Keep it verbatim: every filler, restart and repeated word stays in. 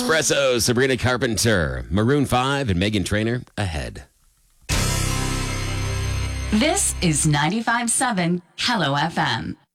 Espresso, Sabrina Carpenter, Maroon five, and Meghan Trainor ahead. This is ninety-five point seven Hello F M.